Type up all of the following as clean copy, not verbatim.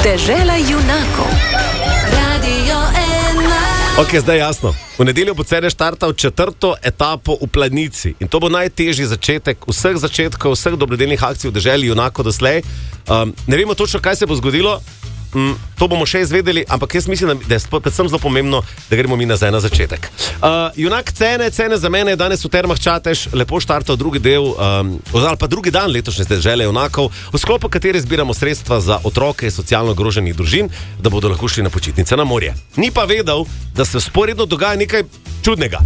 Dežela junakov. Radio 1. Ok, zdaj jasno. V nedeljo bo Cene štartal 4. etapo v Planici. In to bo najtežji začetek vseh začetkov, vseh dobrodelnih akcij v Deželi junakov doslej. Ne vemo točno, kaj se bo zgodilo. To bomo še izvedeli, ampak jaz mislim, da je predvsem zelo pomembno, da gremo mi nazaj na začetek. Junak Cene za mene je danes v Termah Čatež lepo štartal drugi del, ali pa drugi dan letošnje Dežele junakov, v sklopu katere zbiramo sredstva za otroke socialno ogroženih družin, da bodo lahko šli na počitnice na morje. Ni pa vedel, da se vzporedno dogaja nekaj čudnega.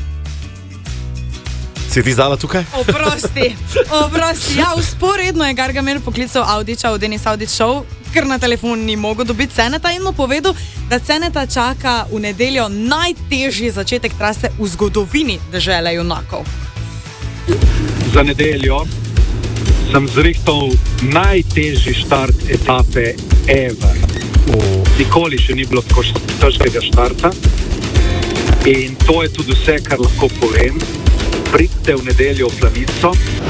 Si ti Zala tukaj? Oprosti. Ja, vzporedno je Gargamel poklical Audiča v Denis Audič Show, ker na telefon ni mogel dobiti Ceneta in mu povedal, da Ceneta čaka v nedeljo najtežji začetek trase v zgodovini Dežele junakov. Za nedeljo sem zrihtal najtežji štart etape ever. Nikoli še ni bilo tako težkega štarta in to je tudi vse, kar lahko povem. Pridite v nedeljo v Planico.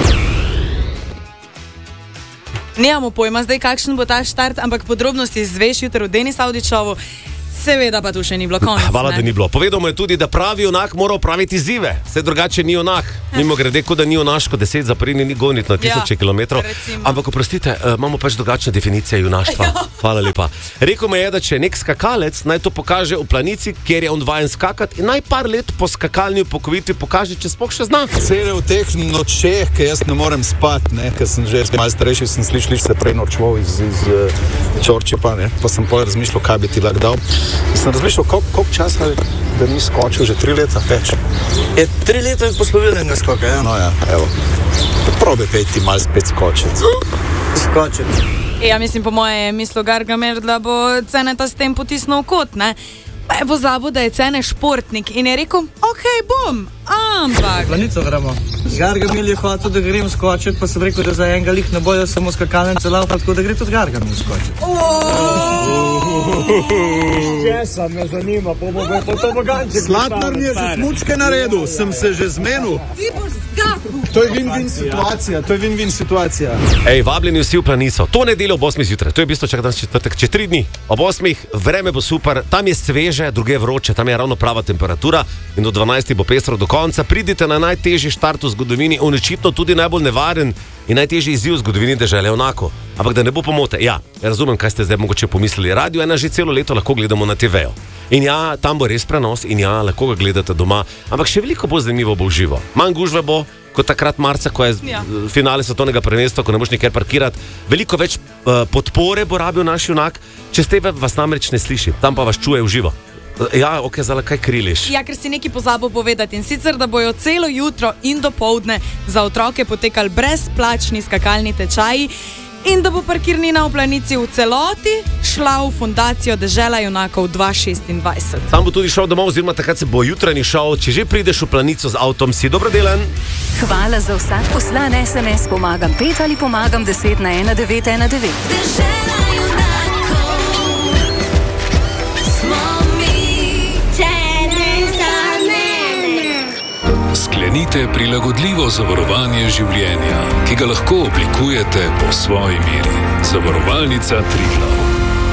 Nemamo pojma zdaj, kakšen bo ta štart, ampak podrobnosti izveš jutri v Denis Audič Showu. Seveda pa tu še ni bilo konec. Hvala, da ni bilo. Povedal mu je tudi, da pravi junak mora opraviti izzive. Vse drugače ni junak. Mimo grede, kot da ni junaško 10 zapreni, ni goniti na 1000 kilometrov. Ampak oprostite, imamo pač drugačne definicije junaštva. Hvala lepa. Rekel mi je, da če nek skakalec naj to pokaže v Planici, kjer je on vajen skakati, in naj par let po skakalni upokovitvi pokaže, če sploh še zna. Cele v teh nočeh, ker jaz ne morem spati, ker sem že malo starejši, sem slišal se prej norčval iz Čorčepa, pa sem pol razmišljal, kaj bi ti lahko dal. Sem razmišljal, koliko časa da ni skočil, že 3 leta več. 3 leta je poslovilnega skoka, ja? No ja, evo. Probi pejti malo spet skočiti. Ja, mislim, po moje je mislil Gargamel, da bo Ceneta s tem potisnil kot, ne? Pa je pozabil, da je Cene športnik in je rekel, okej, bom, ampak... Planico gremo. Gargamel je hotel, da grem skočiti, pa sem rekel, da za enega lih ne bojo samo skakalnice laufa, tako da gre tudi Gargamel skočiti. Česa me zanima, po toboganček. Slatnar mi je že smučke naredil, sem se že zmenil. Ti boš skakal. To je win-win situacija, Ej, vabljeni vsi v Planico. To nedeljo ob 8 zjutraj. To je v bistvu čak danes četrtek, čez 3 dni. Ob 8, vreme bo super, tam je sveže, druge vroče, tam je ravno prava temperatura in do 12 bo pestro do konca. Pridite na najtežji štart v zgodovini, očitno tudi najbolj nevaren in najtežji izziv v zgodovini Dežele junakov. Ampak da ne bo pomote, ja, razumem, kaj ste zdaj mogoče pomislili. Radio 1 že celo leto lahko gledamo na TV-ju. In ja, tam bo res prenos in ja, lahko ga gledate doma, ampak še veliko bolj zanimivo bo v živo. Manj gužve bo, kot takrat marca, ko je finale svetovnega prvenstva, ko ne boš nikjer parkirati. Veliko več podpore bo rabil naš junak, čez TV vas namreč ne sliši, tam pa vas čuje v živo. Ja, ok, Zala, kaj kriliš? Ja, ker si nekaj pozabil povedati in sicer, da bojo celo jutro in dopoldne za otroke potekali brezplačni skakalni tečaji in da bo parkirnina v Planici v celoti šla v fundacijo Dežela junakov 2026. Tam bo tudi šel domov, oziroma takrat se bo jutranji šel, če že prideš v Planico z avtom, si dobrodelen. Hvala za vsak poslan SMS. Pomagam 5 ali pomagam 10 na 1919. Dežela junakov. Smo mi. Cene za mene. Sklenite prilagodljivo zavarovanje življenja, ki ga lahko oblikujete po svoji meri. Zavarovalnica Triglav.